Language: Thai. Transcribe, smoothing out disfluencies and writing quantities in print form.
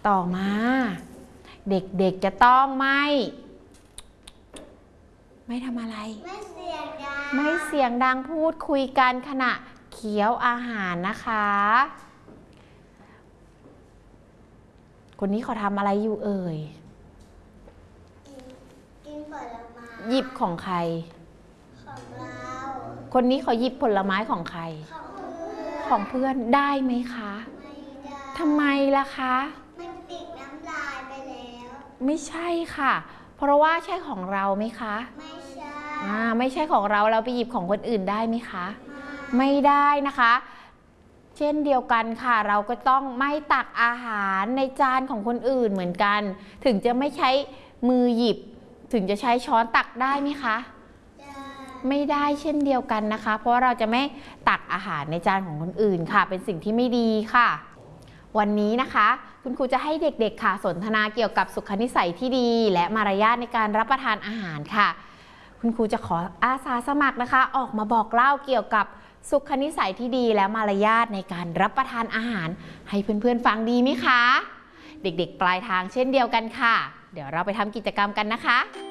ต่อมาเด็กๆจะต้องไม่ทำอะไรไม่เสียงดังพูดคุยกันขณะเคี้ยวอาหารนะคะคนนี้เขาทำอะไรอยู่เอ่ยกินผลไม้หยิบของใครของเราคนนี้เขาหยิบผลไม้ของใครของเพื่อนได้ไหมคะไม่ได้ทำไมล่ะคะมันติดน้ำลายไปแล้วไม่ใช่ค่ะเพราะว่าใช่ของเราไหมคะไม่ใช่ไม่ใช่ของเราไปหยิบของคนอื่นได้ไหมคะไม่ได้นะคะเช่นเดียวกันค่ะเราก็ต้องไม่ตักอาหารในจานของคนอื่นเหมือนกันถึงจะไม่ใช้มือหยิบถึงจะใช้ช้อนตักได้ไหมคะไม่ได้เช่นเดียวกันนะคะเพราะเราจะไม่ตักอาหารในจานของคนอื่นค่ะเป็นสิ่งที่ไม่ดีค่ะวันนี้นะคะคุณครูจะให้เด็กๆค่ะสนทนาเกี่ยวกับสุขนิสัยที่ดีและมารยาทในการรับประทานอาหารค่ะคุณครูจะขออาสาสมัครนะคะออกมาบอกเล่าเกี่ยวกับสุขนิสัยที่ดีและมารยาทในการรับประทานอาหารให้เพื่อนๆฟังดีไหมคะเด็กๆปลายทางเช่นเดียวกันค่ะเดี๋ยวเราไปทำกิจกรรมกันนะคะ